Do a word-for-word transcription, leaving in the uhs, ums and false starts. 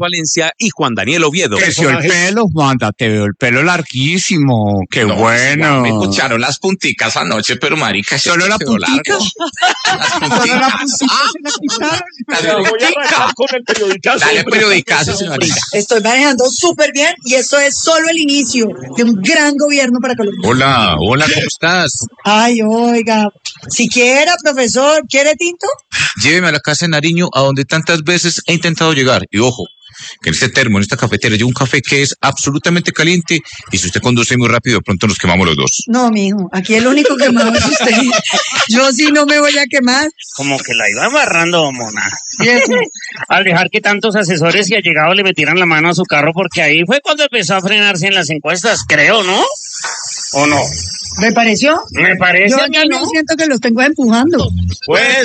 Valencia y Juan Daniel Oviedo. Creció el pelo, Juanda, te veo el pelo larguísimo. Qué No, bueno. Me escucharon las punticas anoche, pero marica, ¿Solo la puntica? Solo la puntica. Voy a arrancar con el periodicazo. Dale periodicazo, señorita. Estoy manejando súper bien y esto es solo el inicio de un gran gobierno para Colombia. Hola, hola, ¿cómo estás? Ay, oiga, siquiera, profesor, ¿quiere tinto? Lléveme a la casa de Nariño, a donde tantas veces he intentado llegar. Y ojo, que en este termo, en esta cafetera, llevo un café que es absolutamente caliente. Y si usted conduce muy rápido, de pronto nos quemamos los dos. No, mijo, aquí el único quemado es usted. Yo sí no me voy a quemar. Como que la iba amarrando, mona. ¿Y eso? Al dejar que tantos asesores y allegados le metieran la mano a su carro, porque ahí fue cuando empezó a frenarse en las encuestas, creo, ¿no? ¿O no? ¿Me pareció? Me parece Yo a mí, también ¿no? siento que los tengo empujando. Pues